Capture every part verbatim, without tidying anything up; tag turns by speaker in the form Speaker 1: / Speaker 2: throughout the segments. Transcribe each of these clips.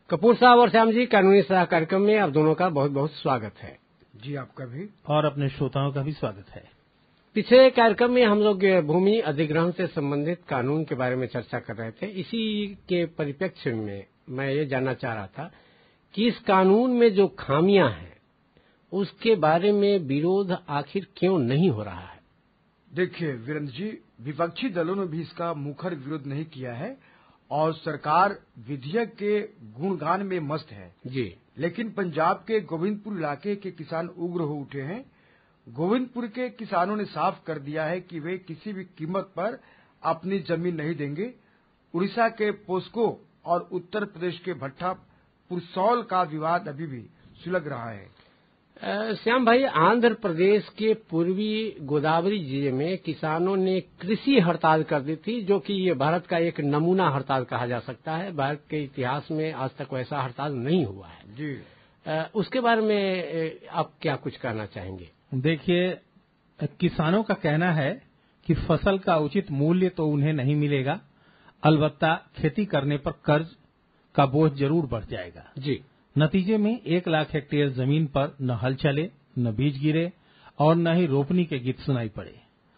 Speaker 1: कपूर साहब और श्याम जी, कानूनी सलाह कार्यक्रम में आप दोनों का बहुत बहुत स्वागत है।
Speaker 2: जी, आपका भी
Speaker 3: और अपने श्रोताओं का भी स्वागत है।
Speaker 1: पिछले कार्यक्रम में हम लोग भूमि अधिग्रहण से संबंधित कानून के बारे में चर्चा कर रहे थे। इसी के परिप्रेक्ष्य में मैं ये जानना चाह रहा था कि इस कानून में जो खामियां हैं उसके बारे में विरोध आखिर क्यों नहीं हो रहा है।
Speaker 2: देखिए वीरेंद्र जी, विपक्षी दलों ने भी इसका मुखर विरोध नहीं किया है और सरकार विधेयक के गुणगान में मस्त है
Speaker 1: जी।
Speaker 2: लेकिन पंजाब के गोविंदपुर इलाके के किसान उग्र हो उठे हैं। गोविंदपुर के किसानों ने साफ कर दिया है कि वे किसी भी कीमत पर अपनी जमीन नहीं देंगे। उड़ीसा के पोस्को और उत्तर प्रदेश के भट्टा पुरसौल का विवाद अभी भी सुलग रहा है।
Speaker 1: श्याम भाई, आंध्र प्रदेश के पूर्वी गोदावरी जिले में किसानों ने कृषि हड़ताल कर दी थी, जो कि ये भारत का एक नमूना हड़ताल कहा जा सकता है। भारत के इतिहास में आज तक वैसा हड़ताल नहीं हुआ है
Speaker 2: जी।
Speaker 1: उसके बारे में आप क्या कुछ कहना चाहेंगे?
Speaker 3: देखिए, किसानों का कहना है कि फसल का उचित मूल्य तो उन्हें नहीं मिलेगा, अलबत्ता खेती करने पर कर्ज का बोझ जरूर बढ़ जाएगा।
Speaker 1: जी।
Speaker 3: नतीजे में एक लाख हेक्टेयर जमीन पर न हल चले, न बीज गिरे और न ही रोपनी के गीत सुनाई पड़े।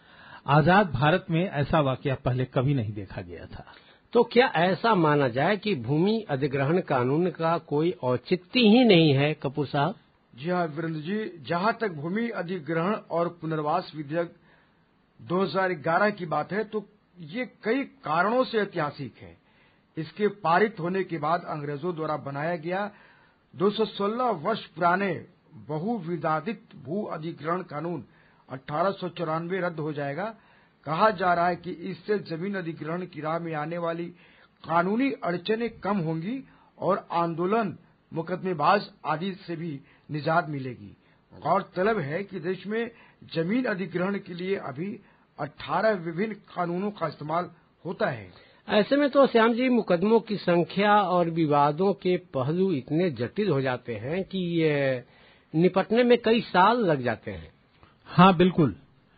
Speaker 3: आजाद भारत में ऐसा वाकया पहले कभी नहीं देखा गया था।
Speaker 1: तो क्या ऐसा माना जाए कि भूमि अधिग्रहण कानून का कोई औचित्य ही नहीं है कपूर साहब?
Speaker 2: जी हाँ वीरेंद्र जी, जहां तक भूमि अधिग्रहण और पुनर्वास विधेयक दो हज़ार ग्यारह की बात है तो ये कई कारणों से ऐतिहासिक है। इसके पारित होने के बाद अंग्रेजों द्वारा बनाया गया दो सौ सोलह वर्ष पुराने बहुविवादित भू अधिग्रहण कानून अठारह सौ चौरानवे रद्द हो जाएगा। कहा जा रहा है कि इससे जमीन अधिग्रहण की राह में आने वाली कानूनी अड़चनें कम होंगी और आंदोलन, मुकदमेबाज आदि से भी निजात मिलेगी। गौरतलब है कि देश में जमीन अधिग्रहण के लिए अभी अठारह विभिन्न कानूनों का इस्तेमाल होता है।
Speaker 1: ऐसे में तो श्याम जी, मुकदमों की संख्या और विवादों के पहलू इतने जटिल हो जाते हैं कि ये निपटने में कई साल लग जाते हैं।
Speaker 3: हाँ बिल्कुल,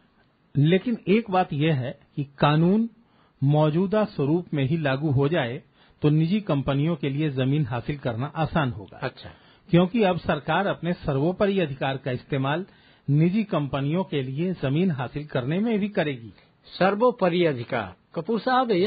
Speaker 3: लेकिन एक बात यह है कि कानून मौजूदा स्वरूप में ही लागू हो जाए तो निजी कंपनियों के लिए जमीन हासिल करना आसान होगा।
Speaker 1: अच्छा। क्योंकि
Speaker 3: अब सरकार अपने सर्वोपरि अधिकार का इस्तेमाल निजी कंपनियों के लिए जमीन हासिल करने में भी करेगी।
Speaker 1: सर्वोपरि अधिकार, कपूर साहब